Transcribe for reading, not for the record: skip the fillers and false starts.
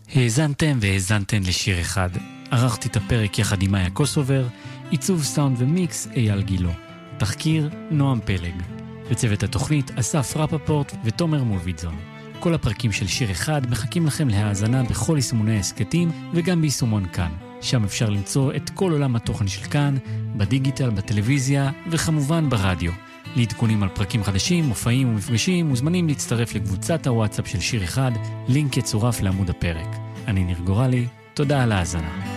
האזנתם והאזנתן לשיר אחד. ערכתי את הפרק יחד עם מאיה קוסובר, עיצוב סאונד ומיקס אייל גילו. תחקיר נועם פלג. בצוות התוכנית אסף רפפורט ותומר מובידזון. כל הפרקים של שיר אחד מחכים לכם להאזנה בכל יישומוני העסקתים וגם ביישומון כאן. שם אפשר למצוא את כל עולם התוכן של כאן, בדיגיטל, בטלוויזיה וכמובן ברדיו. לעדכונים על פרקים חדשים, מופעים ומפגשים מוזמנים להצטרף לקבוצת הוואטסאפ של שיר אחד, לינק יצורף לעמוד הפרק. אני ניר גורלי, תודה על ההאזנה.